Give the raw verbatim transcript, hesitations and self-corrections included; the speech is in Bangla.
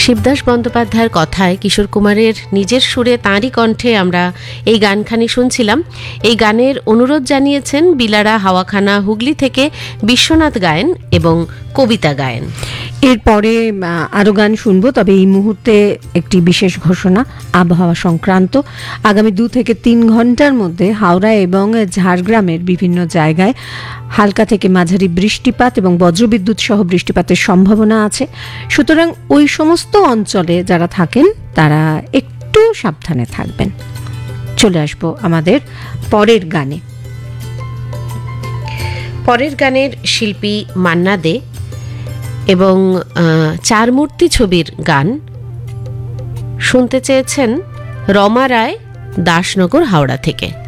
শিবদাস বন্দ্যোপাধ্যায়ের কথায় কিশোর কুমারের নিজের সুরে তাঁরই কণ্ঠে আমরা এই গানখানি শুনছিলাম। এই গানের অনুরোধ জানিয়েছেন বিলারা হাওয়াখানা হুগলি থেকে বিশ্বনাথ গায়েন এবং কবিতা গায়েন। এরপরে আরও গান শুনবো, তবে এই মুহূর্তে একটি বিশেষ ঘোষণা আবহাওয়া সংক্রান্ত। আগামী দু থেকে তিন ঘন্টার মধ্যে হাওড়া এবং ঝাড়গ্রামের বিভিন্ন জায়গায় হালকা থেকে মাঝারি বৃষ্টিপাত এবং বজ্রবিদ্যুৎ সহ বৃষ্টিপাতের সম্ভাবনা আছে। সুতরাং ওই সমস্ত অঞ্চলে যারা থাকেন তারা একটু সাবধানে থাকবেন। চলে আসবো আমাদের পরের গানে। পরের গানের শিল্পী মান্না দে এবং চার মূর্তি ছবির গান শুনতে চেয়েছেন রমা রায় দাসনগর হাওড়া থেকে।